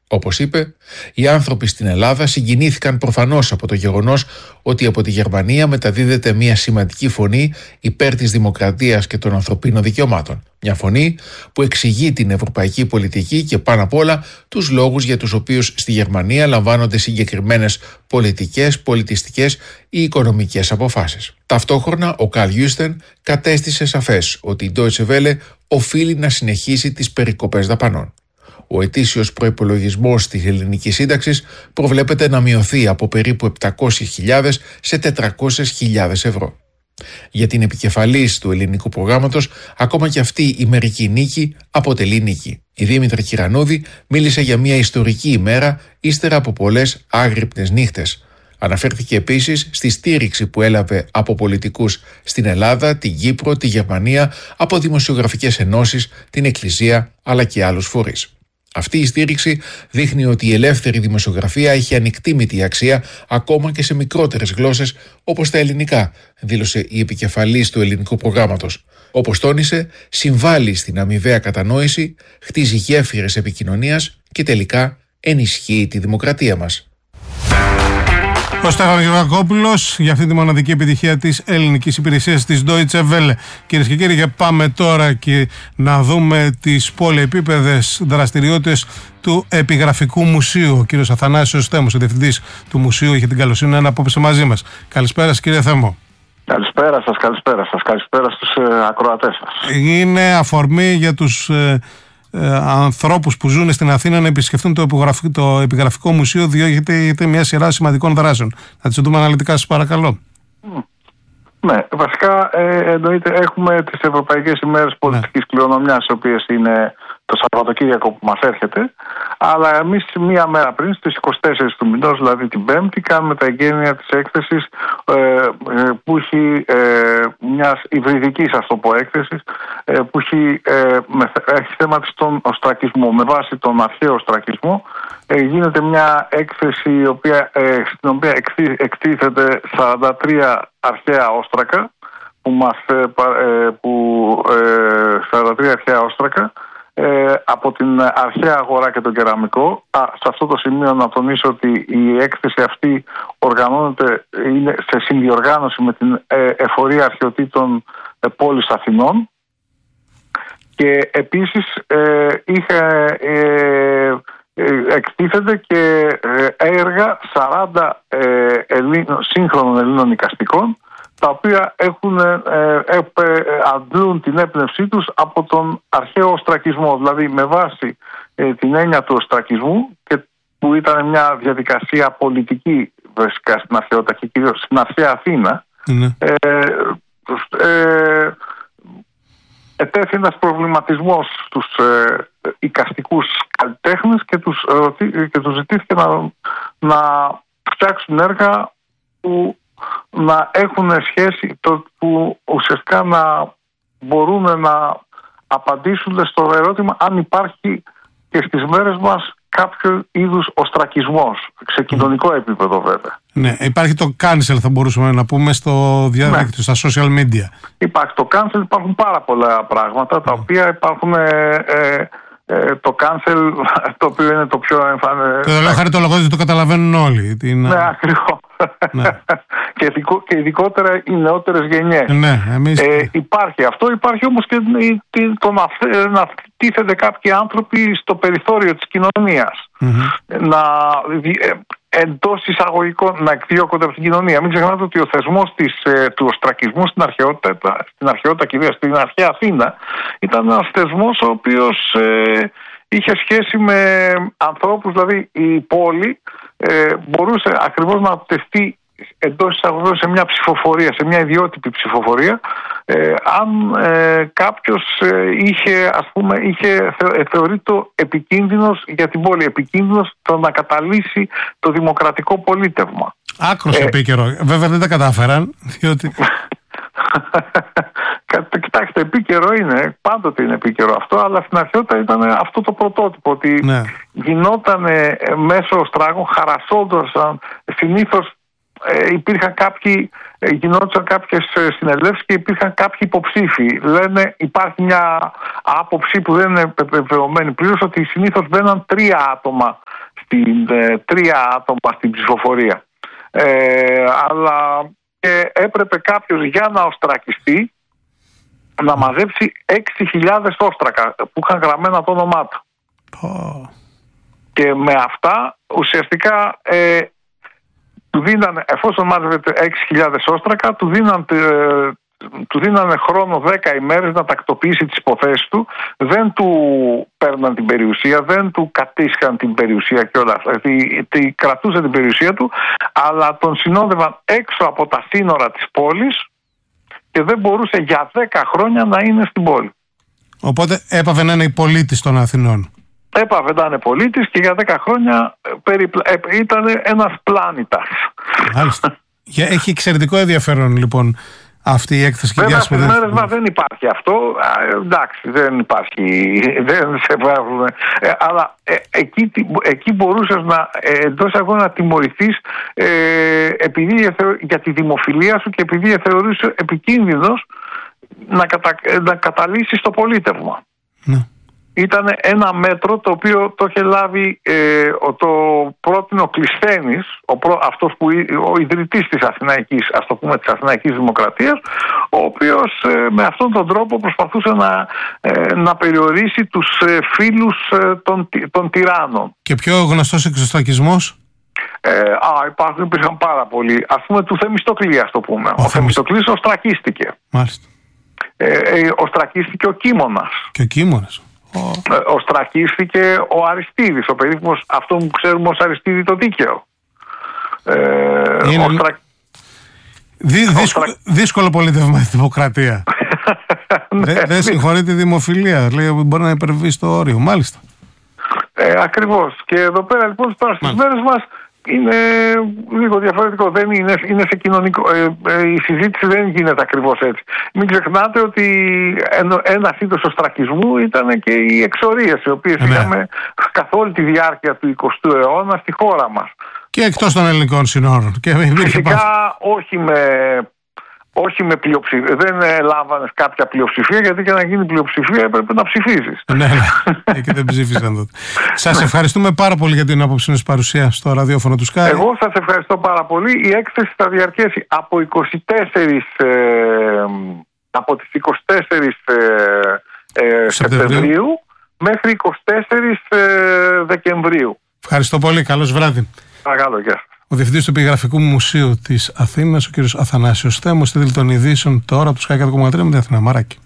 Όπως είπε, οι άνθρωποι στην Ελλάδα συγκινήθηκαν προφανώς από το γεγονός ότι από τη Γερμανία μεταδίδεται μια σημαντική φωνή υπέρ της δημοκρατίας και των ανθρωπίνων δικαιωμάτων. Μια φωνή που εξηγεί την ευρωπαϊκή πολιτική και πάνω απ' όλα τους λόγους για τους οποίους στη Γερμανία λαμβάνονται συγκεκριμένες πολιτικές, πολιτιστικές ή οικονομικές αποφάσεις. Ταυτόχρονα, ο Καρλ Γιούστεν κατέστησε σαφές ότι η Deutsche Welle οφείλει να συνεχίσει τις περικοπές δαπανών. Ο ετήσιος προϋπολογισμός της ελληνικής σύνταξης προβλέπεται να μειωθεί από περίπου 700.000 σε 400.000 ευρώ. Για την επικεφαλής του ελληνικού προγράμματος, ακόμα και αυτή η μερική νίκη αποτελεί νίκη. Η Δήμητρα Κυρανούδη μίλησε για μια ιστορική ημέρα ύστερα από πολλές άγρυπνες νύχτες. Αναφέρθηκε επίσης στη στήριξη που έλαβε από πολιτικούς στην Ελλάδα, την Κύπρο, τη Γερμανία, από δημοσιογραφικές ενώσεις, την Εκκλησία αλλά και άλλους φορείς. Αυτή η στήριξη δείχνει ότι η ελεύθερη δημοσιογραφία έχει ανικτήμητη αξία ακόμα και σε μικρότερες γλώσσες όπως τα ελληνικά, δήλωσε η επικεφαλής του ελληνικού προγράμματος. Όπως τόνισε, συμβάλλει στην αμοιβαία κατανόηση, χτίζει γέφυρες επικοινωνίας και τελικά ενισχύει τη δημοκρατία μας. Ο Στέφανος Γεωργακόπουλος για αυτή τη μοναδική επιτυχία της ελληνικής υπηρεσίας της Deutsche Welle. Κυρίες και κύριοι, και πάμε τώρα και να δούμε τις πολυεπίπεδες δραστηριότητες του Επιγραφικού Μουσείου. Ο κύριος Αθανάσιος Θέμος, ο διευθυντής του Μουσείου, είχε την καλοσύνη να είναι απόψε μαζί μας. Καλησπέρα σας, κύριε Θέμο. Καλησπέρα σας, καλησπέρα στους ακροατές σας. Είναι αφορμή για τους ανθρώπους που ζουν στην Αθήνα να επισκεφτούν το Επιγραφικό Μουσείο, διότι έχετε μια σειρά σημαντικών δράσεων. Να τις δούμε αναλυτικά, σας παρακαλώ. Ναι, βασικά εννοείται έχουμε τις Ευρωπαϊκές ημέρες πολιτικής κληρονομιάς, οι οποίες είναι το Σαββατοκύριακο που μας έρχεται, αλλά εμείς μία μέρα πριν, στις 24 του μηνός, δηλαδή την Πέμπτη, κάνουμε τα εγγένεια της έκθεσης που έχει μιας υβριδικής, ας το πω, έκθεσης που έχει θέμα στον οστρακισμό. Με βάση τον αρχαίο οστρακισμό γίνεται μια έκθεση στην οποία εκτίθεται 43 αρχαία όστρακα 43 αρχαία όστρακα από την αρχαία αγορά και τον κεραμικό. Σε αυτό το σημείο να τονίσω ότι η έκθεση αυτή είναι σε συνδιοργάνωση με την Εφορία Αρχαιοτήτων Πόλης Αθηνών και επίσης εκτίθεται και έργα 40 σύγχρονων Ελλήνων εικαστικών, τα οποία αντλούν την έμπνευσή τους από τον αρχαίο οστρακισμό, δηλαδή με βάση την έννοια του οστρακισμού, και που ήταν μια διαδικασία πολιτική βασικά στην αρχαιότητα και κυρίως στην αρχαία Αθήνα. Ετέθη ένας προβληματισμός στους εικαστικούς καλλιτέχνες και τους ζητήθηκε να φτιάξουν έργα που να έχουν σχέση, που ουσιαστικά να μπορούν να απαντήσουν στο ερώτημα αν υπάρχει και στις μέρες μας κάποιο είδους οστρακισμός, σε κοινωνικό επίπεδο βέβαια. Ναι, υπάρχει το cancel, θα μπορούσαμε να πούμε, στο διαδίκτυο, στα social media. Υπάρχει το cancel, υπάρχουν πάρα πολλά πράγματα τα οποία υπάρχουν. Το cancel, το οποίο είναι το πιο εμφανές. Το λέω χαριτολογώ ότι το καταλαβαίνουν όλοι. Ναι, ακριβώς. Ναι. Και ειδικότερα οι νεότερες γενιές. Ναι, υπάρχει αυτό, υπάρχει όμως και το να τίθενται κάποιοι άνθρωποι στο περιθώριο της κοινωνίας. Εντός εισαγωγικών να εκδιώκονται από την κοινωνία. Μην ξεχνάτε ότι ο θεσμός του οστρακισμού στην αρχαιότητα κυρίως στην αρχαία Αθήνα ήταν ένας θεσμός ο οποίος είχε σχέση με ανθρώπους, δηλαδή η πόλη μπορούσε ακριβώς να τεστεί εντός εισαγωγικών σε μια ψηφοφορία, σε μια ιδιότυπη ψηφοφορία, αν κάποιος είχε θεωρεί το επικίνδυνος για την πόλη, επικίνδυνος το να καταλύσει το δημοκρατικό πολίτευμα. Άκρος επίκαιρο. Βέβαια δεν τα κατάφεραν, διότι... Κοιτάξτε, επίκαιρο είναι, πάντοτε είναι επίκαιρο αυτό, αλλά στην αρχαιότητα ήταν αυτό το πρωτότυπο, ότι γινόταν μέσω οστράγων, χαρασόντουσαν συνήθως υπήρχαν γινόντουσαν κάποιες συνελεύσεις και υπήρχαν κάποιοι υποψήφοι. Λένε, υπάρχει μια άποψη που δεν είναι επιβεβαιωμένη πλήρως, ότι συνήθως μπαίναν 3 άτομα στην ψηφοφορία. Αλλά και έπρεπε κάποιος για να οστρακιστεί να μαζέψει 6.000 όστρακα που είχαν γραμμένα το όνομά του. Και με αυτά ουσιαστικά του δίνανε, εφόσον μάζευε 6.000 όστρακα, του δίνανε χρόνο 10 ημέρες να τακτοποιήσει τις υποθέσεις του. Δεν του παίρναν την περιουσία, δεν του κατήσχαν την περιουσία και όλα αυτά. Κρατούσε την περιουσία του, αλλά τον συνόδευαν έξω από τα σύνορα της πόλης και δεν μπορούσε για 10 χρόνια να είναι στην πόλη. Οπότε έπαβε να είναι πολίτης των Αθηνών. Έπαβε να είναι πολίτης και για 10 χρόνια ήταν ένας πλάνητας. Μάλιστα. Έχει εξαιρετικό ενδιαφέρον λοιπόν αυτή η έκθεση. Βέβαια στις μέρες μας δεν υπάρχει αυτό. Εντάξει, δεν υπάρχει. Δεν σε βγάζουν. Αλλά εκεί μπορούσες εντός αγώνα να τιμωρηθείς για τη δημοφιλία σου και επειδή θεωρείς επικίνδυνος να καταλύσεις το πολίτευμα. Ναι. Ήταν ένα μέτρο το οποίο το είχε λάβει, το πρότεινε ο Κλεισθένης, αυτός που ο ιδρυτής της Αθηναϊκής, ας το πούμε, της Αθηναϊκής Δημοκρατίας, ο οποίος με αυτόν τον τρόπο προσπαθούσε να περιορίσει τους φίλους των τυράννων. Και πιο γνωστός εξωστρακισμός? Υπήρχαν πάρα πολλοί. Ας πούμε του Θεμιστοκλή, ας το πούμε. Ο Θεμιστοκλής οστρακίστηκε. Μάλιστα. Οστρακίστηκε ο Κίμωνας. Και ο Κίμωνας. Οστρακίστηκε ο Αριστίδης, ο περίφημος, αυτό που ξέρουμε ως Αριστίδη το δίκαιο. Δύσκολο πολίτευμα η δημοκρατία. Δεν συγχωρεί τη δημοφιλία. Λέει ότι μπορεί να υπερβεί στο όριο. Μάλιστα. Ακριβώς. Και εδώ πέρα λοιπόν στις μέρες μας είναι λίγο διαφορετικό. Δεν είναι σε κοινωνικό. Η συζήτηση δεν γίνεται ακριβώς έτσι. Μην ξεχνάτε ότι ένας είδος οστρακισμού ήταν και οι εξορίες, οι οποίες είχαμε καθ' όλη τη διάρκεια του 20ου αιώνα στη χώρα μας. Και εκτός των ελληνικών συνόρων. Φυσικά όχι με πλειοψηφία. Δεν λάβανε κάποια πλειοψηφία, γιατί για να γίνει πλειοψηφία έπρεπε να ψηφίζεις. Ναι, και δεν ψήφισαν τότε. Σας ευχαριστούμε πάρα πολύ για την απόψινή παρουσία στο ραδιόφωνο του Sky. Εγώ σας ευχαριστώ πάρα πολύ. Η έκθεση θα διαρκέσει από τις 24 Σεπτεμβρίου μέχρι 24 Δεκεμβρίου. Ευχαριστώ πολύ. Καλώς βράδυ. Παρακαλώ, γεια σας. Ο Διευθυντής του Επιγραφικού Μουσείου της Αθήνας, ο κ. Αθανάσιος Θέμος, στη Δήλη των Ειδήσεων τώρα από το Sky 100,3 με την Αθηνά Μαράκη.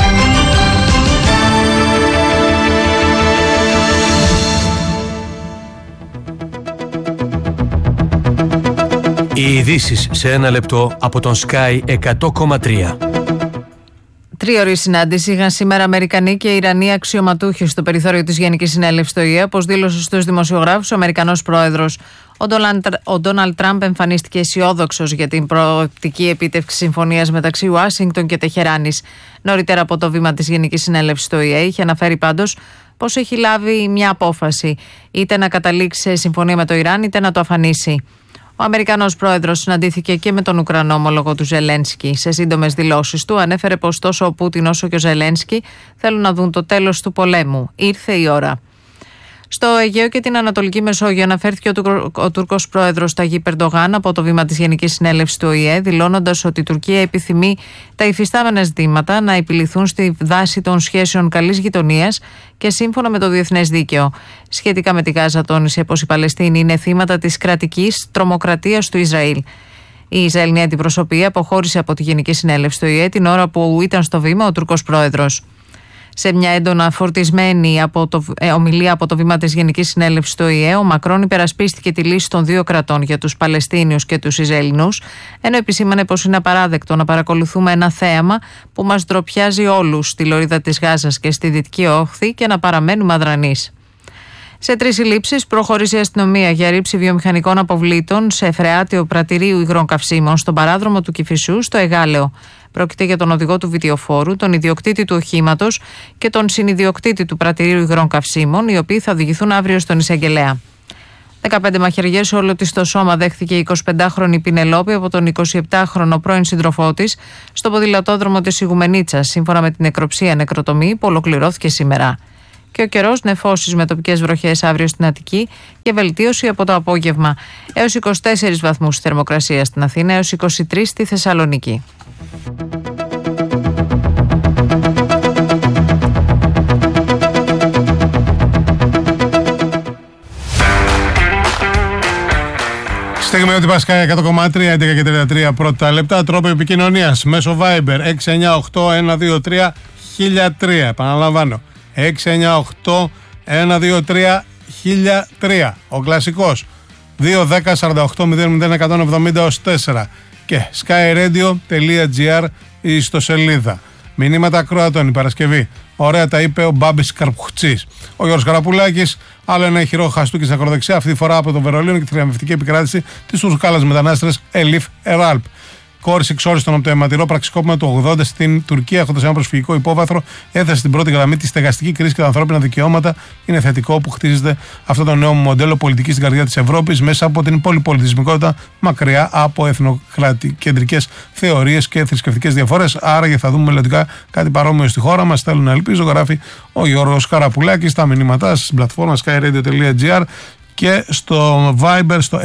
Οι ειδήσεις σε ένα λεπτό από τον Sky 100,3. Τρίωρη συνάντηση είχαν σήμερα Αμερικανοί και Ιρανοί αξιωματούχοι στο περιθώριο της Γενικής Συνέλευσης του ΟΗΕ, όπως δήλωσε στους δημοσιογράφους ο Αμερικανός πρόεδρος. Ο Ντόναλντ Τραμπ εμφανίστηκε αισιόδοξος για την προοπτική επίτευξη συμφωνίας μεταξύ Ουάσιγκτον και Τεχεράνης. Νωρίτερα από το βήμα της Γενικής Συνέλευσης του ΟΗΕ είχε αναφέρει πάντως πως έχει λάβει μια απόφαση, είτε να καταλήξει σε συμφωνία με το Ιράν είτε να το αφανίσει. Ο Αμερικανός πρόεδρος συναντήθηκε και με τον Ουκρανό ομόλογο του Ζελένσκι. Σε σύντομες δηλώσεις του ανέφερε πως τόσο ο Πούτιν όσο και ο Ζελένσκι θέλουν να δουν το τέλος του πολέμου. Ήρθε η ώρα. Στο Αιγαίο και την Ανατολική Μεσόγειο αναφέρθηκε ο Τούρκος πρόεδρος Ταγίπ Ερντογάν από το βήμα της Γενικής Συνέλευσης του ΟΗΕ, δηλώνοντας ότι η Τουρκία επιθυμεί τα υφιστάμενα ζητήματα να επιληθούν στη βάση των σχέσεων καλής γειτονίας και σύμφωνα με το διεθνές δίκαιο. Σχετικά με τη Γάζα, τόνισε πως οι Παλαιστίνοι είναι θύματα της κρατικής τρομοκρατίας του Ισραήλ. Η Ισραηλινή αντιπροσωπεία αποχώρησε από τη Γενική Συνέλευση του ΟΗΕ την ώρα που ήταν στο βήμα ο Τούρκος πρόεδρος. Σε μια έντονα φορτισμένη ομιλία από το βήμα της Γενικής Συνέλευσης του ΟΗΕ, ο Μακρόν υπερασπίστηκε τη λύση των δύο κρατών για τους Παλαιστίνιους και τους Ισραηλινούς, ενώ επισήμανε πως είναι απαράδεκτο να παρακολουθούμε ένα θέαμα που μας ντροπιάζει όλους στη λωρίδα της Γάζας και στη Δυτική Όχθη και να παραμένουμε αδρανείς. Σε 3 συλλήψεις προχώρησε η αστυνομία για ρήψη βιομηχανικών αποβλήτων σε φρεάτιο πρατηρίου υγρών καυσίμων στον παράδρομο του Κηφισού στο Εγάλεο. Πρόκειται για τον οδηγό του βιτιοφόρου, τον ιδιοκτήτη του οχήματος και τον συνιδιοκτήτη του πρατηρίου υγρών καυσίμων, οι οποίοι θα οδηγηθούν αύριο στον εισαγγελέα. 15 μαχαιριές όλο της στο σώμα δέχθηκε η 25χρονη Πινελόπη από τον 27χρονο πρώην σύντροφό της στο ποδηλατόδρομο της Ιγουμενίτσας, σύμφωνα με την νεκροψία νεκροτομή που ολοκληρώθηκε σήμερα. Και ο καιρός, νεφώσεις με τοπικές βροχές αύριο στην Αττική και βελτίωση από το απόγευμα. Έως 24 βαθμούς θερμοκρασία στην Αθήνα, έως 23 στη Θεσσαλονίκη. Στέγουμε ότι Πασκάια 100,3, 11 και 33 πρώτα λεπτά. Τρόπο επικοινωνίας μέσω Viber 698-123-1003. Επαναλαμβάνω, 698-123-1003. Ο κλασικός 210-48-00-170-4 και skyradio.gr η ιστοσελίδα. Μηνύματα ακροατών η Παρασκευή. Ωραία τα είπε ο Μπάμπης Καρπουχτσής. Ο Γιώργος Καραπουλάκης, άλλο ένα ηχηρό χαστούκι στην ακροδεξιά, αυτή τη φορά από το Βερολίνο και τη θριαμβευτική επικράτηση της Τουρκάλας μετανάστρες Ελίφ Εράλπ. Κόρης εξόριστον από το αιματηρό πραξικόπημα του 80 στην Τουρκία, έχοντας ένα προσφυγικό υπόβαθρο, έθεσε στην πρώτη γραμμή τη στεγαστική κρίση και τα ανθρώπινα δικαιώματα. Είναι θετικό που χτίζεται αυτό το νέο μοντέλο πολιτική στην καρδιά της Ευρώπης μέσα από την πολυπολιτισμικότητα, μακριά από εθνοκεντρικές θεωρίες και θρησκευτικές διαφορές. Άρα θα δούμε μελλοντικά κάτι παρόμοιο στη χώρα μας. Θέλω να ελπίζω, γράφει ο Γιώργος Καραπουλάκης. Τα μηνύματά σας στην πλατφόρμα skyradio.gr και στο Viber στο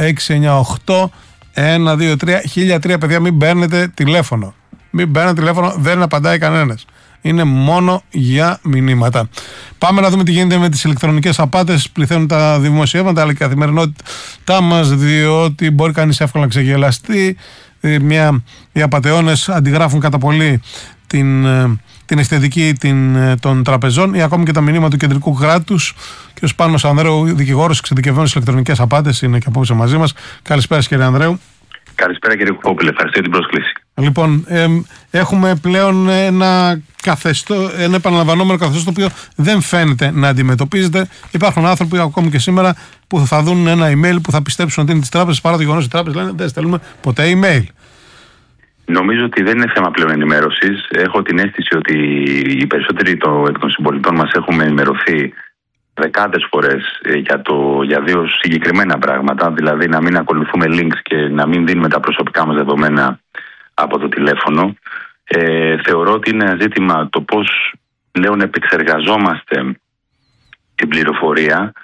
698-123-1003. Παιδιά, μην παίρνετε τηλέφωνο. Μην παίρνετε τηλέφωνο, δεν απαντάει κανένας. Είναι μόνο για μηνύματα. Πάμε να δούμε τι γίνεται με τις ηλεκτρονικές απάτες. Πληθαίνουν τα δημοσιεύματα αλλά και η καθημερινότητά μας, διότι μπορεί κανείς εύκολα να ξεγελαστεί. Οι απατεώνες αντιγράφουν κατά πολύ την αισθητική των τραπεζών ή ακόμη και τα μηνύματα του κεντρικού κράτους. Κ. Πάνος Ανδρέου, δικηγόρος εξειδικευμένος στις ηλεκτρονικές απάτες, είναι και απόψε μαζί μας. Καλησπέρα, κύριε Ανδρέου. Καλησπέρα, κύριε Κουκόπουλε. Ευχαριστώ για την πρόσκληση. Λοιπόν, έχουμε πλέον ένα επαναλαμβανόμενο καθεστώς το οποίο δεν φαίνεται να αντιμετωπίζεται. Υπάρχουν άνθρωποι ακόμη και σήμερα που θα δουν ένα email που θα πιστέψουν ότι είναι της τράπεζας, παρά το γεγονός ότι οι τράπεζες λένε δεν στέλνουμε ποτέ email. Νομίζω ότι δεν είναι θέμα πλέον ενημέρωσης. Έχω την αίσθηση ότι οι περισσότεροι εκ των συμπολιτών μας έχουμε ενημερωθεί δεκάδες φορές για δύο συγκεκριμένα πράγματα. Δηλαδή να μην ακολουθούμε links και να μην δίνουμε τα προσωπικά μας δεδομένα από το τηλέφωνο. Θεωρώ ότι είναι ένα ζήτημα το πώς πλέον επεξεργαζόμαστε την πληροφορία,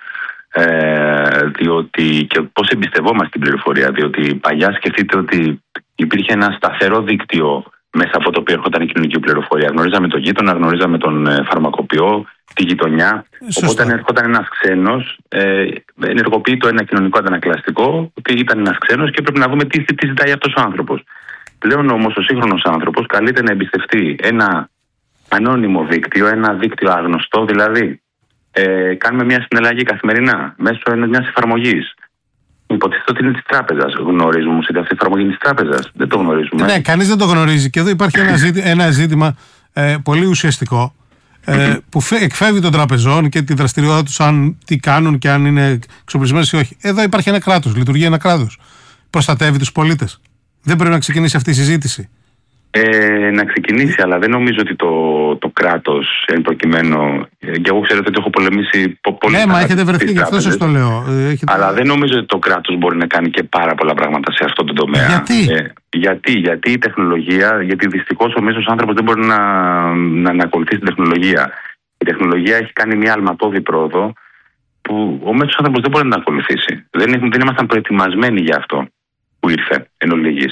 διότι και πώς εμπιστευόμαστε την πληροφορία. Διότι παλιά σκεφτείτε ότι υπήρχε ένα σταθερό δίκτυο μέσα από το οποίο έρχονταν η κοινωνική πληροφορία. Γνωρίζαμε τον γείτονα, γνωρίζαμε τον φαρμακοποιό, τη γειτονιά. Σωστά. Οπότε αν έρχονταν ένας ξένος, ενεργοποιεί το ένα κοινωνικό αντανακλαστικό, ότι ήταν ένας ξένος και πρέπει να δούμε τι ζητάει αυτός ο άνθρωπος. Πλέον όμως ο σύγχρονος άνθρωπος καλείται να εμπιστευτεί ένα ανώνυμο δίκτυο, ένα δίκτυο άγνωστο, δηλαδή κάνουμε μια συναλλαγή καθημερινά μέσω μιας εφαρμογής. Υποτίθεται ότι είναι της τράπεζας. Γνωρίζουμε όμως ότι αυτή η εφαρμογή είναι της τράπεζας. Δεν το γνωρίζουμε. Ναι, κανείς δεν το γνωρίζει. Και εδώ υπάρχει ένα ζήτημα πολύ ουσιαστικό που εκφεύγει των τραπεζών και τη δραστηριότητα τους, αν τι κάνουν και αν είναι εξοπλισμένες ή όχι. Εδώ υπάρχει ένα κράτος, λειτουργεί ένα κράτος. Προστατεύει τους πολίτες. Δεν πρέπει να ξεκινήσει αυτή η συζήτηση. Να ξεκινήσει, αλλά δεν νομίζω ότι το κράτος εν προκειμένου. Και εγώ ξέρετε ότι έχω πολεμήσει πολύ. Ναι, μα έχετε βρεθεί, γι' αυτό σας το λέω. Αλλά δεν νομίζω ότι το κράτος μπορεί να κάνει και πάρα πολλά πράγματα σε αυτό το τομέα. Γιατί η τεχνολογία, γιατί δυστυχώς ο μέσος άνθρωπος δεν μπορεί να ακολουθήσει την τεχνολογία. Η τεχνολογία έχει κάνει μια αλματώδη πρόοδο που ο μέσος άνθρωπος δεν μπορεί να την ακολουθήσει. Δεν ήμασταν προετοιμασμένοι για αυτό που ήρθε εν ολίγης.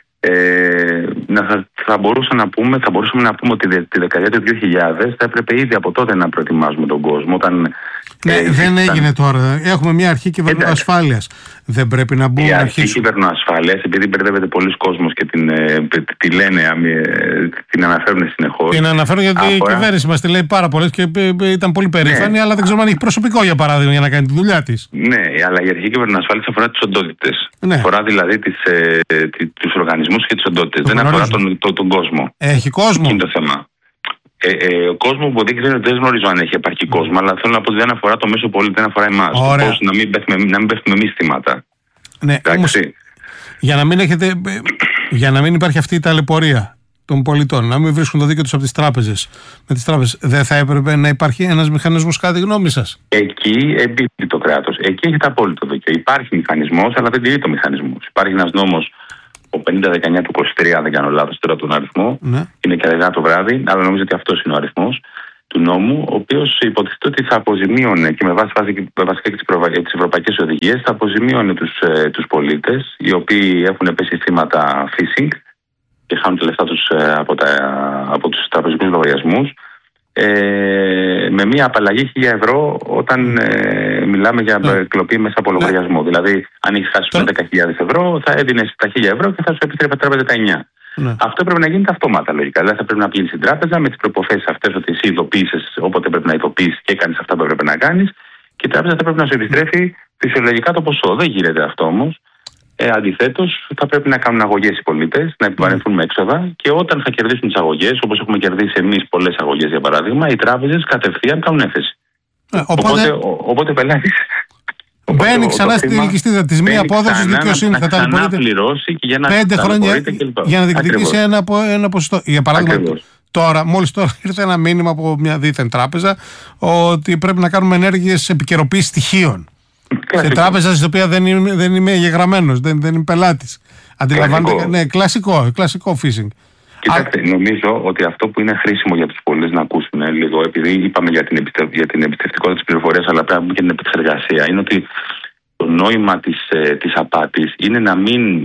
Θα μπορούσαμε να πούμε ότι τη δεκαετία του 2000 θα έπρεπε ήδη από τότε να προετοιμάζουμε τον κόσμο. Δεν έγινε τώρα. Έχουμε μια αρχή κυβερνοασφάλειας. Δεν πρέπει να μπούμε η αρχή κυβερνοασφάλειας, επειδή μπερδεύεται πολλοί κόσμος και τη λένε, την αναφέρουν συνεχώς. Την αναφέρουν γιατί η κυβέρνηση μας τη λέει πάρα πολλές και ήταν πολύ περήφανη, αλλά δεν ξέρω αν έχει προσωπικό για παράδειγμα για να κάνει τη δουλειά της. Ναι, αλλά η αρχή κυβερνοασφάλειας αφορά τις οντότητες. Ναι. Αφορά δηλαδή τους οργανισμούς και τις οντότητες. Δεν αφορά τον κόσμο. Έχει κόσμο. Είναι το θέμα. Ο κόσμο που δεν γνωρίζω αν έχει επαρκή κόσμο, αλλά θέλω να πω ότι δεν αφορά το μέσο πολίτη, δεν αφορά εμάς. Πώς να μην πέφτουμε εμείς θύματα. Ναι, όμως, για να μην υπάρχει αυτή η ταλαιπωρία, των πολιτών, να μην βρίσκουν το δίκαιο τους από τις τράπεζες. Με τις τράπεζες δεν θα έπρεπε να υπάρχει ένας μηχανισμός, κατά τη γνώμη σας? Εκεί εμπίπτει το κράτος. Εκεί έχετε απόλυτο δίκιο. Υπάρχει μηχανισμός, αλλά δεν τηρεί το μηχανισμός. Υπάρχει ένας νόμος, ο 5019 του 23, αν δεν κάνω λάθος τώρα τον αριθμό. Ναι. Είναι και αργά το βράδυ, αλλά νομίζω ότι αυτός είναι ο αριθμός του νόμου, ο οποίος υποτίθεται ότι θα αποζημίωνε και με βάση βασικά και τις ευρωπαϊκές οδηγίες θα αποζημίωνε τους πολίτες οι οποίοι έχουν πέσει θύματα phishing και χάνουν τα λεφτά τους από τους τραπεζικούς λογαριασμούς, με μια απαλλαγή 1.000 ευρώ όταν μιλάμε για κλοπή μέσα από λογαριασμό. Δηλαδή, αν έχει χάσει 10.000 ευρώ, θα έδινες τα 1.000 ευρώ και θα σου επιστρέφει τράπεζα τα 9. Αυτό πρέπει να γίνεται αυτόματα λογικά. Δηλαδή, θα πρέπει να πηγαίνεις στην τράπεζα με τις προϋποθέσεις αυτές ότι εσύ ειδοποίησες όποτε πρέπει να ειδοποιήσεις και έκανες αυτά που έπρεπε να κάνεις, και η τράπεζα θα πρέπει να σου επιστρέφει φυσιολογικά το ποσό. Δεν γίνεται αυτό όμως. Αντιθέτως, θα πρέπει να κάνουν αγωγές οι πολίτες, να επιβαρυνθούν με έξοδα, και όταν θα κερδίσουν τις αγωγές, όπως έχουμε κερδίσει εμείς πολλές αγωγές για παράδειγμα, οι τράπεζες κατευθείαν κάνουν έφεση. Οπότε ο πελάτης μπαίνει ξανά στην ελκυστίδα της μη απόδοσης δικαιοσύνης. Θα τα πληρώσει και για να 5 χρόνια για να διεκδικήσει ένα ποσοστό. Για παράδειγμα, μόλις τώρα ήρθε ένα μήνυμα από μια δίθεν τράπεζα ότι πρέπει να κάνουμε ενέργειες επικαιροποίησης στοιχείων. Σε τράπεζα στην οποία δεν είμαι εγγεγραμμένος, δεν είμαι πελάτης. Αντιλαμβάνετε? Ναι, κλασικό phishing. Κοιτάξτε, νομίζω ότι αυτό που είναι χρήσιμο για τους πολίτες να ακούσουν λίγο, επειδή είπαμε για την εμπιστευτικότητα της πληροφορίας, αλλά πρέπει να πούμε και την επεξεργασία, είναι ότι το νόημα της απάτης είναι να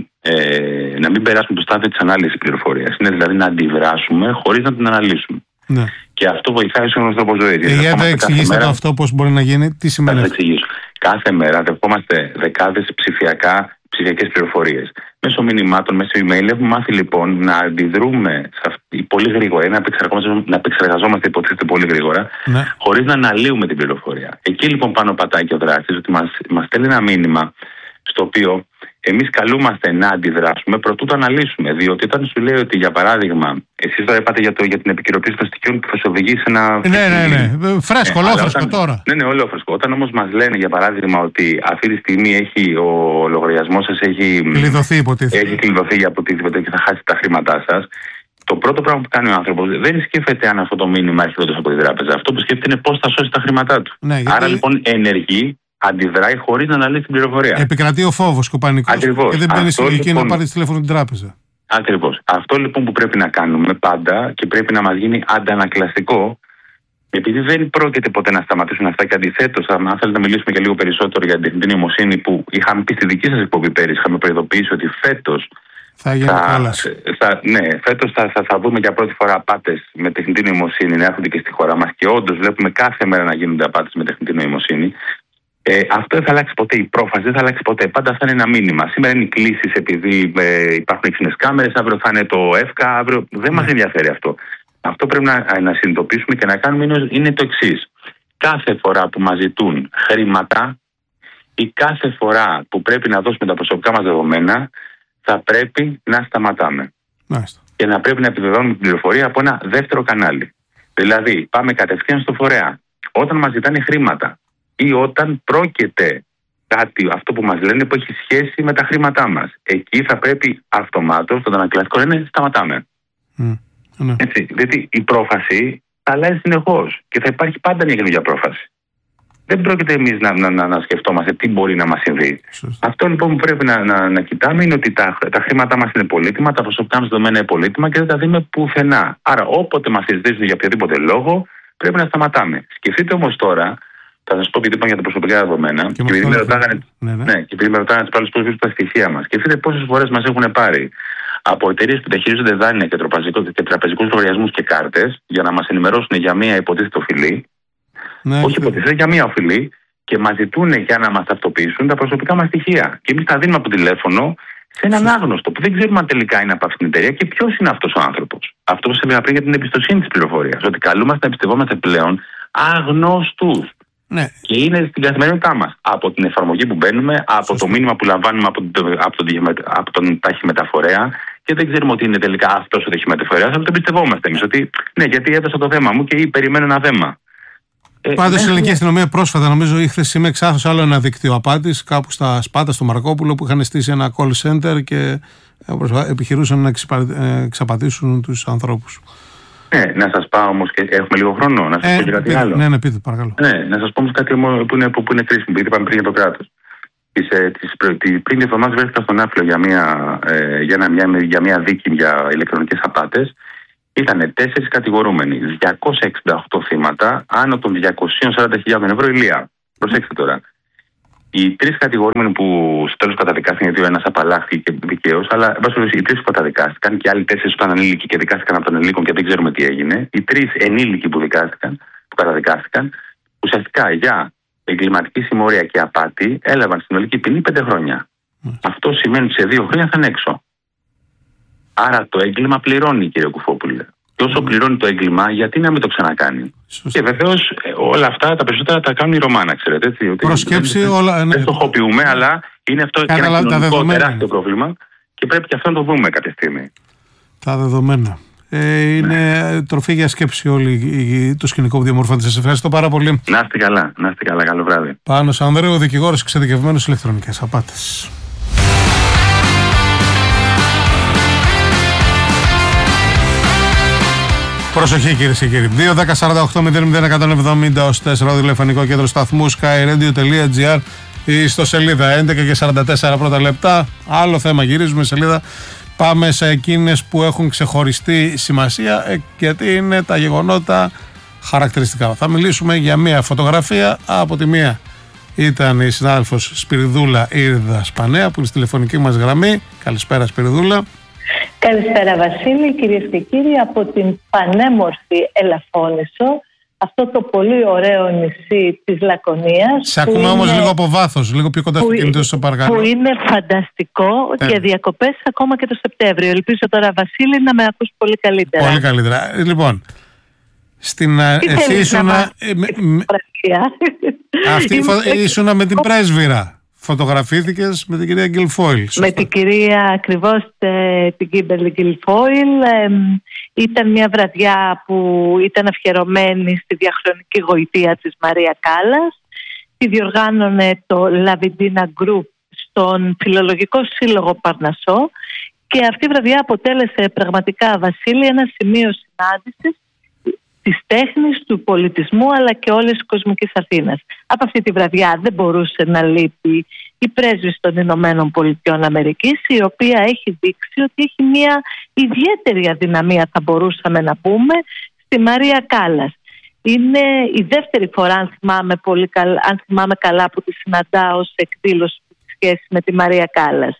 μην περάσουμε το στάδιο της ανάλυσης πληροφορίας. Είναι δηλαδή να αντιδράσουμε χωρίς να την αναλύσουμε. Ναι. Και αυτό βοηθάει σε γνωστό τρόπο ζωής. Για να εξηγήσετε αυτό πώς μπορεί να γίνει, τι σημαίνει? Θα εξηγήσω. Κάθε μέρα δεχόμαστε δεκάδες ψηφιακές πληροφορίες. Μέσω μηνυμάτων, μέσω email, έχουμε μάθει λοιπόν να αντιδρούμε πολύ γρήγορα, να επεξεργαζόμαστε υποτίθεται πολύ γρήγορα, χωρίς να αναλύουμε την πληροφορία. Εκεί λοιπόν πάνω πατάει και ο δράστης, ότι μας στέλνει ένα μήνυμα στο οποίο εμείς καλούμαστε να αντιδράσουμε προτού το αναλύσουμε. Διότι όταν σου λέει ότι, για παράδειγμα, εσείς τώρα είπατε για την επικαιροποίηση των στοιχείων που θα σου οδηγήσει σε ένα. Ναι. Φρέσκο, ολόφρεσκο τώρα. Ναι, ολόφρεσκο. Όταν όμως μας λένε, για παράδειγμα, ότι αυτή τη στιγμή ο λογαριασμός σας έχει κλειδωθεί, υποτίθεται. Έχει κλειδωθεί για αποτίθεται και θα χάσει τα χρήματά σας. Το πρώτο πράγμα που κάνει ο άνθρωπος δεν σκέφτεται αν αυτό το μήνυμα έχει όντως από τη τράπεζα. Αυτό που σκέφτεται είναι πώς θα σώσει τα χρήματά του. Ναι, άρα λοιπόν ενεργεί, αντιδράει χωρίς να αναλύσει την πληροφορία. Επικρατεί ο φόβος και ο πανικός. Ακριβώς. Και δεν μπαίνει στη λογική να πάρει τηλέφωνο την τράπεζα. Ακριβώς. Αυτό λοιπόν που πρέπει να κάνουμε πάντα και πρέπει να μας γίνει αντανακλαστικό, επειδή δεν πρόκειται ποτέ να σταματήσουν αυτά, και αντιθέτως, αν θέλετε να μιλήσουμε και λίγο περισσότερο για την τεχνητή νοημοσύνη, που είχαμε πει στη δική σας εκπομπή πέρυσι, είχαμε προειδοποιήσει ότι φέτος φέτος θα δούμε για πρώτη φορά απάτες με τεχνητή νοημοσύνη να έρχονται και στη χώρα μας, και όντως βλέπουμε κάθε μέρα να γίνονται απάτες με τεχνητή νοημοσύνη. Αυτό δεν θα αλλάξει ποτέ. Η πρόφαση δεν θα αλλάξει ποτέ. Πάντα θα είναι ένα μήνυμα. Σήμερα είναι οι κλήσεις επειδή υπάρχουν έξινες κάμερες, αύριο θα είναι το ΕΦΚΑ, αύριο. Δεν μας ενδιαφέρει αυτό. Αυτό πρέπει να συνειδητοποιήσουμε και να κάνουμε είναι το εξής. Κάθε φορά που μας ζητούν χρήματα ή κάθε φορά που πρέπει να δώσουμε τα προσωπικά μας δεδομένα, θα πρέπει να σταματάμε. Μάλιστα. Και να πρέπει να επιβεβαιώνουμε την πληροφορία από ένα δεύτερο κανάλι. Δηλαδή, πάμε κατευθείαν στο φορέα. Όταν μας ζητάνε χρήματα ή όταν πρόκειται κάτι, αυτό που μας λένε, που έχει σχέση με τα χρήματά μας, εκεί θα πρέπει αυτομάτως, το ανακλαστικό να είναι σταματάμε. Έτσι, διότι η πρόφαση θα αλλάζει συνεχώς και θα υπάρχει πάντα μια καινούργια πρόφαση. Δεν πρόκειται εμείς να σκεφτόμαστε τι μπορεί να μας συμβεί. Αυτό λοιπόν που πρέπει να κοιτάμε είναι ότι τα χρήματά μας είναι πολύτιμα, τα προσωπικά μας δεδομένα είναι πολύτιμα και δεν τα δίνουμε πουθενά. Άρα, όποτε μας συζητήσουν για οποιοδήποτε λόγο, πρέπει να σταματάμε. Σκεφτείτε όμως τώρα, θα σας πω επειδή είπαμε για τα προσωπικά δεδομένα, και επειδή με ρωτάγανε τις άλλες πώς τα στοιχεία μας. Σκεφτείτε πόσες φορές μας έχουν πάρει από εταιρείες που διαχειρίζονται δάνεια και τραπεζικούς λογαριασμούς και κάρτες για να μας ενημερώσουν για μία υποτίθεται οφειλή. Όχι υποτίθεται, για μία οφειλή, και μας ζητούν για να μας ταυτοποιήσουν τα προσωπικά μας στοιχεία. Και εμείς τα δίνουμε από τηλέφωνο σε έναν άγνωστο που δεν ξέρουμε αν τελικά είναι από αυτήν την εταιρεία και ποιος είναι αυτός ο άνθρωπος. Αυτό που σας έλεγα πριν για την εμπιστοσύνη της πληροφορίας. Ότι καλούμαστε να εμπιστευόμαστε πλέον αγνώστους. Ναι. Και είναι στην καθημερινότητά μας. Από την εφαρμογή που μπαίνουμε, από το μήνυμα που λαμβάνουμε από τον ταχυμεταφορέα, και δεν ξέρουμε ότι είναι τελικά αυτός ο ταχυμεταφορέας, αλλά το εμπιστευόμαστε εμείς. Ότι ναι, γιατί έδωσα το θέμα μου και περιμένω ένα θέμα. Πάντως η ελληνική αστυνομία πρόσφατα, νομίζω, ή χθες σήμερα εξάθωσε άλλο ένα δίκτυο απάτης κάπου στα Σπάτα, στο Μαρκόπουλο, που είχαν στήσει ένα call center και επιχειρούσαν να εξαπατήσουν τους ανθρώπους. Να σας πω όμως, και έχουμε λίγο χρόνο, να σας πω και κάτι άλλο. Ναι, πείτε, παρακαλώ. Να σας πω όμως κάτι που είναι κρίσιμο, γιατί είπαμε πριν για το κράτος. Πριν τη εβδομάδα βρέθηκα στον Άφλιο για μια δίκη για ηλεκτρονικές απάτες. Ήταν 4 κατηγορούμενοι, 268 θύματα, άνω των 240.000 ευρώ ηλία. Προσέξτε τώρα. Οι 3 κατηγορούμενοι που στο τέλος καταδικάστηκαν, γιατί ο ένας απαλλάχθηκε δικαίως, αλλά οι 3 που καταδικάστηκαν και άλλοι 4 που ήταν ανήλικοι και δικάστηκαν από τον ενήλικο και δεν ξέρουμε τι έγινε. Οι 3 ενήλικοι που καταδικάστηκαν, ουσιαστικά για εγκληματική συμμορία και απάτη έλαβαν συνολική ποινή 5 χρόνια. Αυτό σημαίνει ότι σε 2 χρόνια θα είναι έξω. Άρα το έγκλημα πληρώνει, κύριε Κουφόπουλε. Και όσο πληρώνει το έγκλημα, γιατί να μην το ξανακάνει. Και βεβαίως όλα αυτά τα περισσότερα τα κάνουν οι Ρωμάνα, ξέρετε. Έτσι, προσκέψη όλα. Δεν το χοποιούμε, αλλά είναι αυτό και ένα κοινωνικό τεράστιο πρόβλημα και πρέπει και αυτό να το δούμε κάποια στιγμή. Τα δεδομένα. Είναι τροφή για σκέψη όλη το σκηνικό που διαμορφώνεται. Σας ευχαριστώ πάρα πολύ. Να είστε καλά, καλό βράδυ. Πάνος Ανδρέου, δικηγόρος εξειδικευμένος σε ηλεκτρονικές απάτες. Προσοχή, κυρίες και κύριοι. 2-10-48-00-170 ως 4 ραδιοφωνικό κέντρο σταθμού skyradio.gr ή στο σελίδα 11 και 44 πρώτα λεπτά. Άλλο θέμα, γυρίζουμε σελίδα. Πάμε σε εκείνες που έχουν ξεχωριστή σημασία, γιατί είναι τα γεγονότα χαρακτηριστικά. Θα μιλήσουμε για μια φωτογραφία. Από τη μία ήταν η συνάδελφος Σπυριδούλα Ήρδα Σπανέα, που είναι στη τηλεφωνική μας γραμμή. Καλησπέρα, Σπυριδούλα. Καλησπέρα, Βασίλη, κυρίες και κύριοι, από την πανέμορφη Ελαφώνησο, αυτό το πολύ ωραίο νησί της Λακωνίας. Σε ακούμε όμως λίγο από βάθος, λίγο πιο κοντά στο κινητό σου, παρακαλώ. Που είναι φανταστικό και διακοπές ακόμα και το Σεπτέμβριο. Ελπίζω τώρα, Βασίλη, να με ακούς πολύ καλύτερα. Πολύ καλύτερα. Λοιπόν, εσύ ήσουνα με την πρέσβυρα. Φωτογραφήθηκες με την κυρία Γκιλφόιλ. Με την κυρία, ακριβώς, την Κίμπερλι Γκιλφόιλ. Ήταν μια βραδιά που ήταν αφιερωμένη στη διαχρονική γοητεία της Μαρία Κάλλας. Τη διοργάνωνε το Λαβιντίνα Γκρουπ στον Φιλολογικό Σύλλογο Παρνασσό και αυτή η βραδιά αποτέλεσε πραγματικά, Βασίλη, ένα σημείο συνάντησης της τέχνης, του πολιτισμού, αλλά και όλης της κοσμικής Αθήνας. Από αυτή τη βραδιά δεν μπορούσε να λείπει η πρέσβης των Ηνωμένων Πολιτειών Αμερικής, η οποία έχει δείξει ότι έχει μια ιδιαίτερη αδυναμία, θα μπορούσαμε να πούμε, στη Μαρία Κάλλας. Είναι η δεύτερη φορά, αν θυμάμαι καλά, που τη συναντάω σε εκδήλωση σχέση με τη Μαρία Κάλλας.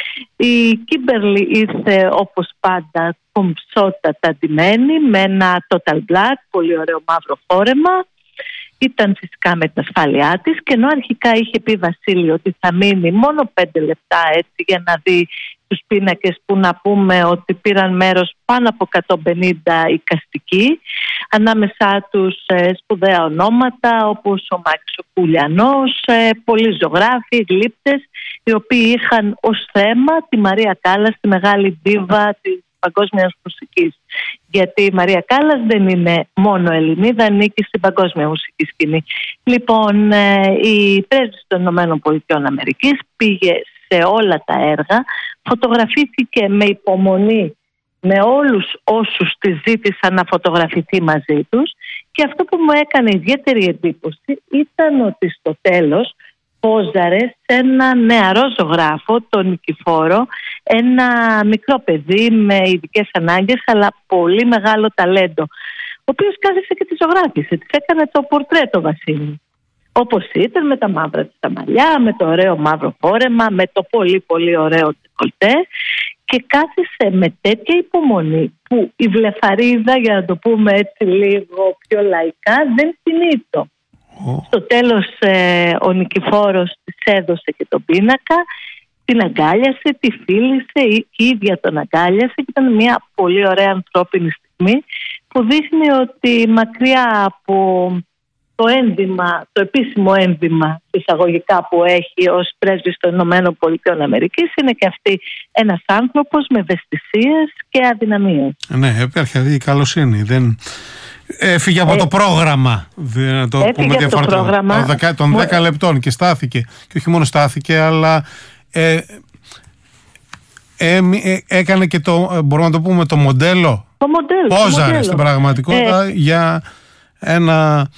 Η Κίμπερλι ήρθε όπως πάντα κομψότατα ντυμένη με ένα total black, πολύ ωραίο μαύρο φόρεμα. Ήταν φυσικά με την ασφάλειά της και ενώ αρχικά είχε πει, Βασίλη, ότι θα μείνει μόνο 5 λεπτά έτσι για να δει τους πίνακες, που να πούμε ότι πήραν μέρος πάνω από 150 εικαστικοί, ανάμεσά τους σπουδαία ονόματα όπως ο Μάκης ο Κουλιανός, πολλοί ζωγράφοι, γλύπτες, οι οποίοι είχαν ως θέμα τη Μαρία Κάλλας, τη μεγάλη δίβα της παγκόσμιας μουσικής. Γιατί η Μαρία Κάλλας δεν είναι μόνο Ελληνίδα, ανήκει στην παγκόσμια μουσική σκηνή. Λοιπόν, η πρέσβης των Ηνωμένων Πολιτειών Αμερικής πήγε σε όλα τα έργα, φωτογραφήθηκε με υπομονή με όλους όσους τη ζήτησαν να φωτογραφηθεί μαζί τους, και αυτό που μου έκανε ιδιαίτερη εντύπωση ήταν ότι στο τέλος πόζαρε σε ένα νεαρό ζωγράφο, τον Νικηφόρο, ένα μικρό παιδί με ειδικές ανάγκες αλλά πολύ μεγάλο ταλέντο, ο οποίος κάθισε και τη ζωγράφησε, της έκανε το πορτρέτο, Βασίλη. Όπως ήταν, με τα μαύρα της τα μαλλιά, με το ωραίο μαύρο φόρεμα, με το πολύ πολύ ωραίο ντεκολτέ, και κάθισε με τέτοια υπομονή που η βλεφαρίδα, για να το πούμε έτσι λίγο πιο λαϊκά, δεν συνήθω. Στο τέλος ο Νικηφόρος της έδωσε και τον πίνακα, την αγκάλιασε, τη φίλησε, η ίδια τον αγκάλιασε, και ήταν μια πολύ ωραία ανθρώπινη στιγμή που δείχνει ότι μακριά από το επίσημο ένδυμα εισαγωγικά που έχει ως πρέσβης των Ηνωμένων Πολιτειών Αμερικής. Είναι και αυτή ένας άνθρωπος με ευαισθησίες και αδυναμίες. Ναι, υπάρχει η καλοσύνη. Δεν έφυγε από το πρόγραμμα. Να το πούμε διαφορετικά. Των 10 λεπτών και στάθηκε. Και όχι μόνο στάθηκε, αλλά έκανε και μπορούμε να το πούμε, το μοντέλο. Πόζαρε στην πραγματικότητα για ένα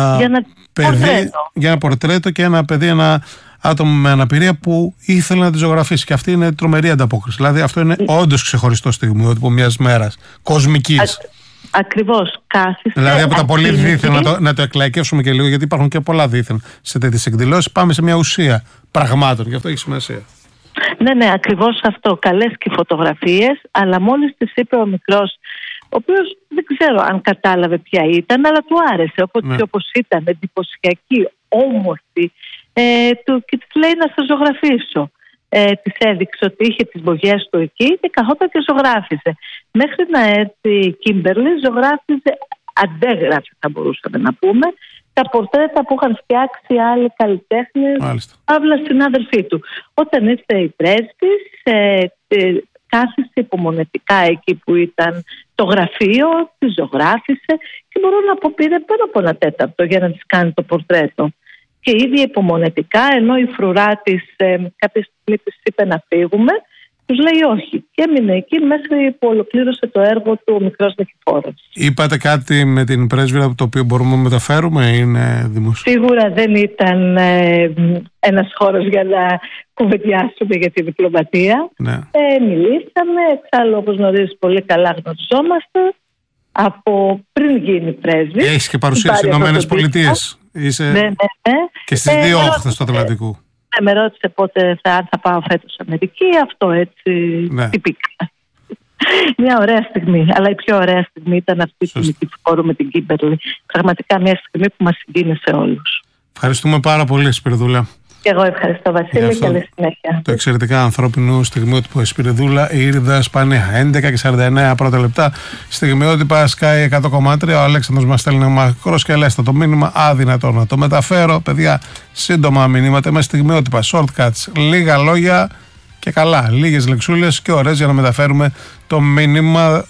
παιδί, για ένα πορτρέτο και ένα παιδί, ένα άτομο με αναπηρία που ήθελε να τη ζωγραφίσει. Και αυτή είναι τρομερή ανταπόκριση. Δηλαδή αυτό είναι όντως ξεχωριστό στιγμιότυπο μιας μέρας κοσμικής. Ακριβώς, κάθισε. Δηλαδή από τα πολύ δίθεν, να το εκλαϊκεύσουμε και λίγο, γιατί υπάρχουν και πολλά δίθεν σε τέτοιες εκδηλώσεις. Πάμε σε μια ουσία πραγμάτων, γι' αυτό έχει σημασία. Ναι, ακριβώς αυτό. Καλές και φωτογραφίες, αλλά μόλις τις είπε ο μικρός, ο οποίος δεν ξέρω αν κατάλαβε ποια ήταν, αλλά του άρεσε. Όπως ήταν εντυπωσιακή, όμορφη, και της λέει να σας ζωγραφίσω. Της έδειξε ότι είχε τις μπογιές του εκεί και καθόταν και ζωγράφιζε. Μέχρι να έρθει η Κίμπερλι, ζωγράφιζε, αντέγραφε θα μπορούσαμε να πούμε, τα πορτρέτα που είχαν φτιάξει άλλοι καλλιτέχνες, παύλα συνάδελφοί του. Όταν ήρθε η πρέσβης, κάθισε υπομονετικά εκεί που ήταν το γραφείο, τη ζωγράφισε και μπορώ να πω πήρε πάνω από 1 τέταρτο για να της κάνει το πορτρέτο. Και η ίδια υπομονετικά, ενώ η φρουρά της κάποια στιγμή της είπε να φύγουμε, τους λέει όχι. Και έμεινε εκεί μέχρι που ολοκλήρωσε το έργο του ο μικρός Νικηφόρος. Είπατε κάτι με την πρέσβυρα το οποίο μπορούμε να μεταφέρουμε, είναι δημοσιο? Σίγουρα δεν ήταν ένας χώρος για να κουβεντιάσουμε για τη διπλωματία. Ναι. Μιλήσαμε, εξάλλου όπως γνωρίζεις πολύ καλά γνωριζόμαστε από πριν γίνει πρέσβη. Έχεις και παρουσία στις Ηνωμένες Πολιτείες. Είσαι ναι. Και στις δύο όχθες του Ατλαντικού. Με ρώτησε πότε θα πάω φέτος Αμερική. Αυτό έτσι τυπικά. Μια ωραία στιγμή. Αλλά η πιο ωραία στιγμή ήταν αυτή τη Νικηφόρου με την Κίμπερλι. Πραγματικά μια στιγμή που μας συγκίνησε όλους. Ευχαριστούμε πάρα πολύ, Σπυριδούλα. Και εγώ ευχαριστώ, Βασίλη. Καλή συνέχεια. Το εξαιρετικά ανθρώπινο στιγμιότυπο Σπυριδούλα, η Ήρδα Σπανία. 11:49 πρώτα λεπτά. Στιγμιότυπα Sky 100,3. Ο Αλέξανδρος μας στέλνει ένα μακρό σκελέστατο μήνυμα. Αδυνατό να το μεταφέρω. Παιδιά, σύντομα μηνύματα με στιγμιότυπα. Shortcuts. Λίγα λόγια και καλά. Λίγες λεξούλες και ωραίες για να μεταφέρουμε το μήνυμα.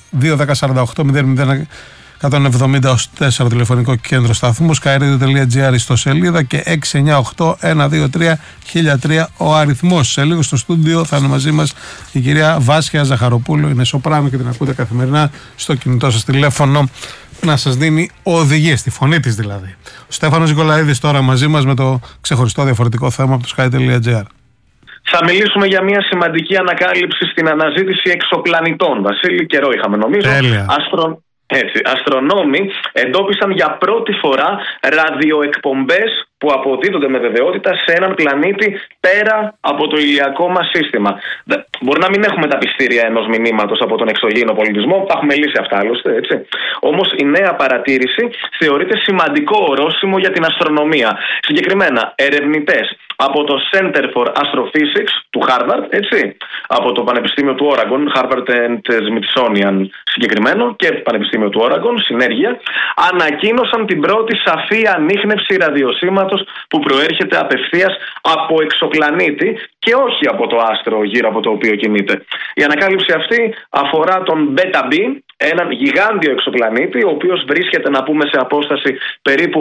2-10-48-0-170-4 τηλεφωνικό κέντρο σταθμού, skyradio.gr στο σελίδα και 698-123-1003 ο αριθμός. Σε λίγο στο στούντιο θα είναι μαζί μας η κυρία Βάσια Ζαχαροπούλου, είναι σοπράνο και την ακούτε καθημερινά στο κινητό σας τηλέφωνο να σας δίνει οδηγίες, τη φωνή της δηλαδή. Ο Στέφανος Νικολαίδης τώρα μαζί μας με το ξεχωριστό διαφορετικό θέμα από το sky.gr. Θα μιλήσουμε για μια σημαντική ανακάλυψη στην αναζήτηση εξωπλανητών. Βασίλη, καιρό είχαμε νομίζω. Αστρονόμοι εντόπισαν για πρώτη φορά ραδιοεκπομπές που αποδίδονται με βεβαιότητα σε έναν πλανήτη πέρα από το ηλιακό μας σύστημα. Μπορεί να μην έχουμε τα πιστήρια ενός μηνύματος από τον εξωγήινο πολιτισμό, τα έχουμε λύσει αυτά άλλωστε, έτσι. Όμως η νέα παρατήρηση θεωρείται σημαντικό ορόσημο για την αστρονομία. Συγκεκριμένα, ερευνητές από το Center for Astrophysics του Harvard, έτσι, από το Πανεπιστήμιο του Oregon, Harvard and Smithsonian συγκεκριμένο, και Πανεπιστήμιο του Oregon, συνέργεια, ανακοίνωσαν την πρώτη σαφή ανίχνευση ραδιοσύματος που προέρχεται απευθείας από εξωπλανήτη και όχι από το άστρο γύρω από το οποίο κινείται. Η ανακάλυψη αυτή αφορά τον Beta B, έναν γιγάντιο εξωπλανήτη, ο οποίος βρίσκεται, να πούμε, σε απόσταση περίπου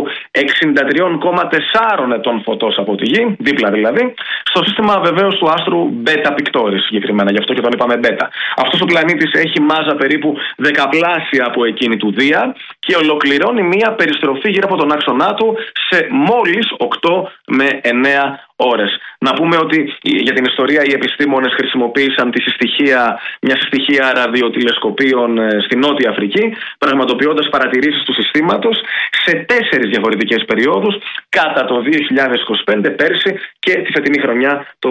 63,4 ετών φωτός από τη Γη, δίπλα δηλαδή, στο σύστημα βεβαίως του άστρου Beta Pictoris συγκεκριμένα, γι' αυτό και τον είπαμε Beta. Αυτός ο πλανήτης έχει μάζα περίπου δεκαπλάσια από εκείνη του Δία και ολοκληρώνει μια περιστροφή γύρω από τον άξονά του σε μόλις 8 με 9 ώρες. Να πούμε ότι για την ιστορία οι επιστήμονες χρησιμοποίησαν μια συστοιχεία ραδιοτηλεσκοπίων στη Νότια Αφρική, πραγματοποιώντας παρατηρήσεις του συστήματος σε 4 διαφορετικές περιόδους κατά το 2025, πέρσι, και τη φετινή χρονιά το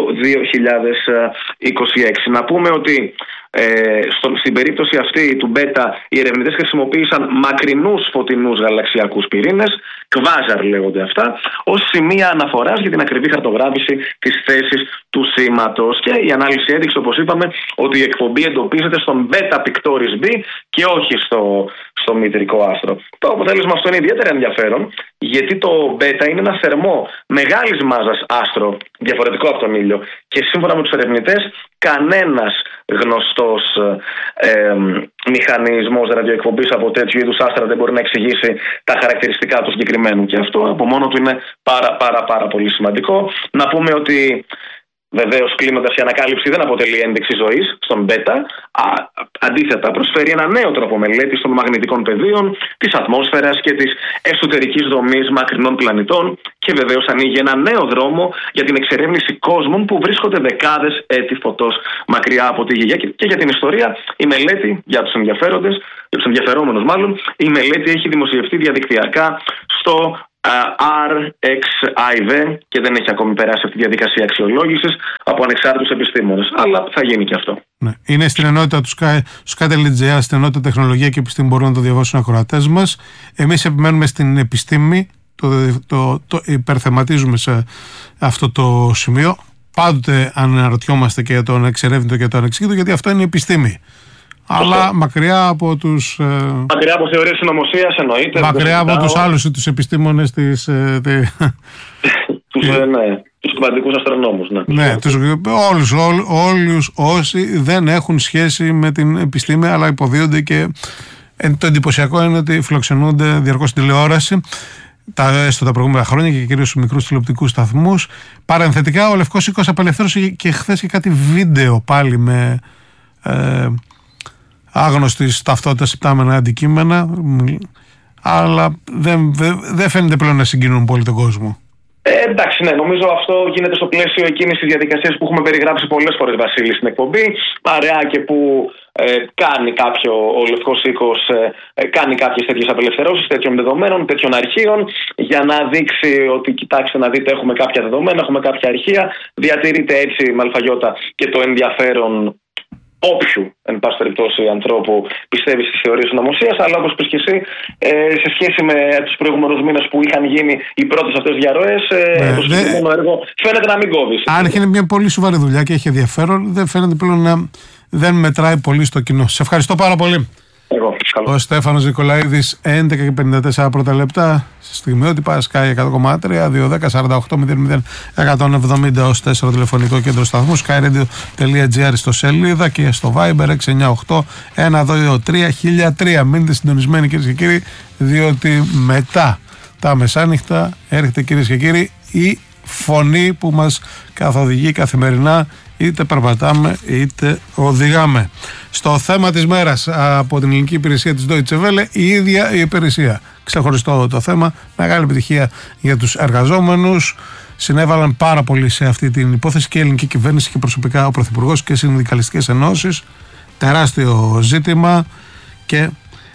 2026. Να πούμε ότι στην περίπτωση αυτή του Μπέτα οι ερευνητές χρησιμοποίησαν μακρινούς φωτεινούς γαλαξιακούς πυρήνες, κβάζαρ λέγονται αυτά, ως σημεία αναφοράς για την ακριβή χαρτογράφηση της θέσης του σήματος, και η ανάλυση έδειξε, όπως είπαμε, ότι η εκπομπή εντοπίζεται στον βέτα πικτόρις B και όχι στο μητρικό άστρο. Το αποτέλεσμα αυτό είναι ιδιαίτερα ενδιαφέρον, γιατί το βέτα είναι ένα θερμό μεγάλης μάζας άστρο, διαφορετικό από τον ήλιο, και σύμφωνα με τους ερευνητές, κανένας γνωστός μηχανισμός ραδιοεκπομπής από τέτοιου είδους άστρα δεν μπορεί να εξηγήσει τα χαρακτηριστικά του συγκεκριμένου, και αυτό από μόνο του είναι πάρα πολύ σημαντικό. Να πούμε ότι βεβαίως, κλείνοντας, η ανακάλυψη δεν αποτελεί ένδειξη ζωής στον βέτα. Αντίθετα, προσφέρει ένα νέο τρόπο μελέτης των μαγνητικών πεδίων, της ατμόσφαιρας και της εσωτερικής δομής μακρινών πλανητών, και βεβαίως ανοίγει ένα νέο δρόμο για την εξερεύνηση κόσμων που βρίσκονται δεκάδες έτη φωτός μακριά από τη Γη. Και για την ιστορία, η μελέτη, για τους ενδιαφέροντες, για τους ενδιαφερόμενους μάλλον, η μελέτη έχει δημοσιευτεί διαδικτυακά στο RxIV και δεν έχει ακόμη περάσει αυτή τη διαδικασία αξιολόγησης από ανεξάρτητους επιστήμονες. Αλλά θα γίνει και αυτό. Ναι. Είναι στην ενότητα του Sky.gr, στην ενότητα τεχνολογία και επιστήμη, μπορούν να το διαβάσουν οι ακροατές μας. Εμείς επιμένουμε στην επιστήμη, το υπερθεματίζουμε σε αυτό το σημείο. Πάντοτε αναρωτιόμαστε και για τον εξερεύνητο και τον ανεξήγητο, γιατί αυτό είναι η επιστήμη. Αλλά μακριά από τους... μακριά από θεωρίες συνωμοσίας, εννοείται. Μακριά από τους άλλους, τους επιστήμονες της... τους κουβαντικούς αστρονόμους. Ναι, όλους όσοι δεν έχουν σχέση με την επιστήμη, αλλά υποδίονται, και το εντυπωσιακό είναι ότι φιλοξενούνται διαρκώς στην τηλεόραση, έστω τα προηγούμενα χρόνια, και κυρίως στους μικρούς τηλεοπτικούς σταθμούς. Παρενθετικά, ο Λευκός Οίκος απελευθέρωσε και χθες και κάτι βίντεο πάλι με άγνωστης ταυτότητας υπτάμενα αντικείμενα, αλλά δεν φαίνεται πλέον να συγκινούν πολύ τον κόσμο. Εντάξει, ναι, νομίζω αυτό γίνεται στο πλαίσιο εκείνης της διαδικασίας που έχουμε περιγράψει πολλές φορές, Βασίλη, στην εκπομπή. Παρέα και που κάνει ο Λευκός Οίκος κάνει κάποιες τέτοιες απελευθερώσεις τέτοιων δεδομένων, τέτοιων αρχείων, για να δείξει ότι, κοιτάξτε να δείτε, έχουμε κάποια δεδομένα, έχουμε κάποια αρχεία. Διατηρείται έτσι με αλφαγιώτα και το ενδιαφέρον όποιου, εν πάση περιπτώσει, ανθρώπου πιστεύει στις θεωρίες συνωμοσίας, αλλά όπως είπες και εσύ, σε σχέση με τους προηγούμενους μήνες που είχαν γίνει οι πρώτες αυτές διαρροές, το συγκεκριμένο έργο φαίνεται να μην κόβει. Αν είναι μια πολύ σοβαρή δουλειά και έχει ενδιαφέρον, δεν φαίνεται πλέον να δεν μετράει πολύ στο κοινό. Σε ευχαριστώ πάρα πολύ. Ο Στέφανος Νικολαίδης, 11:54 πρώτα λεπτά. Στιγμιότυπα Sky 100,3, 210-48-00-170 ως 4 τηλεφωνικό κέντρο σταθμού, skyradio.gr στο σελίδα και στο Viber 698-123-1003. Μείνετε συντονισμένοι, κυρίες και κύριοι, διότι μετά τα μεσάνυχτα έρχεται, κυρίες και κύριοι, η φωνή που μας καθοδηγεί καθημερινά, είτε περπατάμε είτε οδηγάμε. Στο θέμα της μέρας από την ελληνική υπηρεσία της Deutsche Welle, η ίδια η υπηρεσία. Ξεχωριστό το θέμα, μεγάλη επιτυχία για τους εργαζόμενους. Συνέβαλαν πάρα πολύ σε αυτή την υπόθεση και η ελληνική κυβέρνηση και προσωπικά ο Πρωθυπουργός και οι συνδικαλιστικές ενώσεις. Τεράστιο ζήτημα, και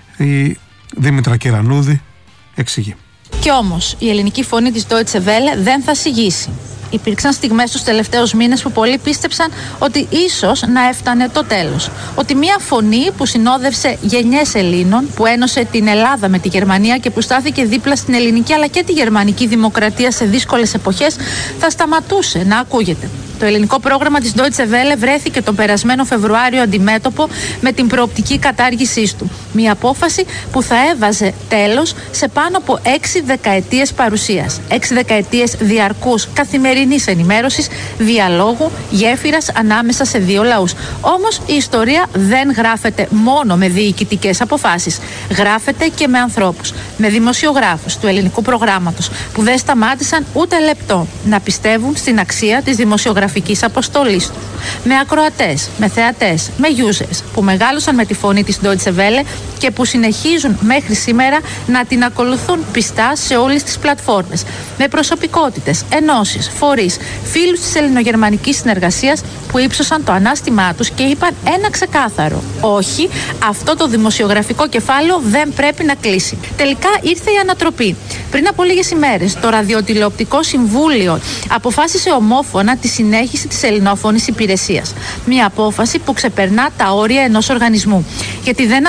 η Δήμητρα Κυρανούδη εξηγεί. Κι όμως η ελληνική φωνή της Deutsche Welle δεν θα σιγήσει. Υπήρξαν στιγμές τους τελευταίους μήνες που πολλοί πίστεψαν ότι ίσως να έφτανε το τέλος. Ότι μια φωνή που συνόδευσε γενιές Ελλήνων, που ένωσε την Ελλάδα με τη Γερμανία και που στάθηκε δίπλα στην ελληνική αλλά και τη γερμανική δημοκρατία σε δύσκολες εποχές, θα σταματούσε να ακούγεται. Το ελληνικό πρόγραμμα της Deutsche Welle βρέθηκε τον περασμένο Φεβρουάριο αντιμέτωπο με την προοπτική κατάργησής του. Μια απόφαση που θα έβαζε τέλος σε πάνω από 6 δεκαετίες παρουσίας. 6 δεκαετίες διαρκούς καθημερινής ενημέρωσης, διαλόγου, γέφυρας ανάμεσα σε δύο λαούς. Όμως η ιστορία δεν γράφεται μόνο με διοικητικές αποφάσεις. Γράφεται και με ανθρώπους, με δημοσιογράφους του ελληνικού προγράμματος που δεν σταμάτησαν ούτε λεπτό να πιστεύουν στην αξία της δημοσιογραφικής αποστολής του. Με ακροατές, με θεατές, με users που μεγάλωσαν με τη φωνή της Deutsche Welle και που συνεχίζουν μέχρι σήμερα να την ακολουθούν πιστά σε όλες τις πλατφόρμες. Με προσωπικότητες, ενώσεις, φορείς, φίλους της ελληνογερμανικής συνεργασίας που ύψωσαν το ανάστημά τους και είπαν ένα ξεκάθαρο: όχι, αυτό το δημοσιογραφικό κεφάλαιο δεν πρέπει να κλείσει. Τελικά ήρθε η ανατροπή. Πριν από λίγες ημέρες, το Ραδιοτηλεοπτικό Συμβούλιο αποφάσισε ομόφωνα τη συνέχιση της ελληνόφωνης υπηρεσίας. Μια απόφαση που ξεπερνά τα όρια ενός οργανισμού. Γιατί δεν αφορά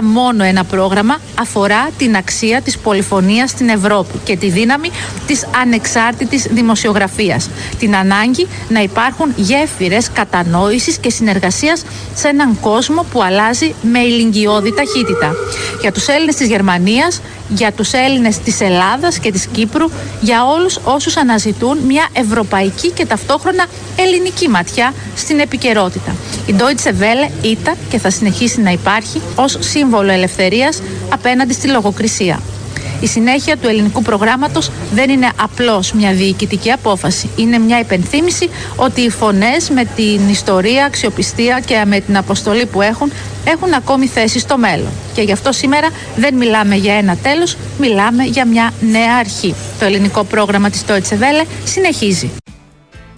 μόνο ένα πρόγραμμα, αφορά την αξία της πολυφωνίας στην Ευρώπη και τη δύναμη της ανεξάρτητης δημοσιογραφίας. Την ανάγκη να υπάρχουν γέφυρες κατανόησης και συνεργασίας σε έναν κόσμο που αλλάζει με ηλικιώδη ταχύτητα. Για τους Έλληνες της Γερμανίας, για τους Έλληνες της Ελλάδας και της Κύπρου, για όλους όσους αναζητούν μια ευρωπαϊκή και ταυτόχρονα ελληνική ματιά στην επικαιρότητα. Η Deutsche Welle ήταν και θα συνεχίσει να υπάρχει ως σύμβολο ελευθερίας απέναντι στη λογοκρισία. Η συνέχεια του ελληνικού προγράμματος δεν είναι απλώς μια διοικητική απόφαση. Είναι μια υπενθύμηση ότι οι φωνές με την ιστορία, αξιοπιστία και με την αποστολή που έχουν ακόμη θέση στο μέλλον. Και γι' αυτό σήμερα δεν μιλάμε για ένα τέλος, μιλάμε για μια νέα αρχή. Το ελληνικό πρόγραμμα της Deutsche Welle συνεχίζει.